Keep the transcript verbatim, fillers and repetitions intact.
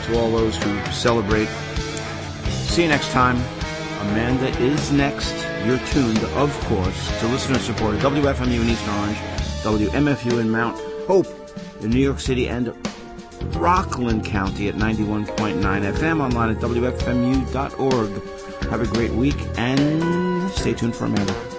to all those who celebrate. See you next time. Amanda is next. You're tuned, of course, to listener-supported W F M U in East Orange, W M F U in Mount Hope in New York City, and Rockland County at ninety-one point nine F M, online at W F M U dot org. Have a great week, and stay tuned for Amanda.